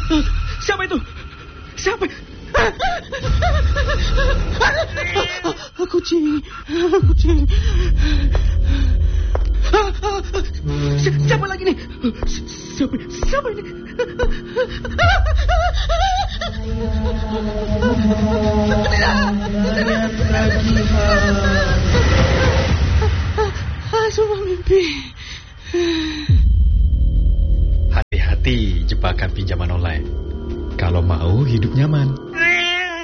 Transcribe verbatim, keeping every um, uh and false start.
Siapa itu? Siapa? Kucing, kucing. Siapa lagi nih? Siapa? Siapa ini? Semua mimpi. Hati-hati jebakan pinjaman online. Kalau mau hidup nyaman,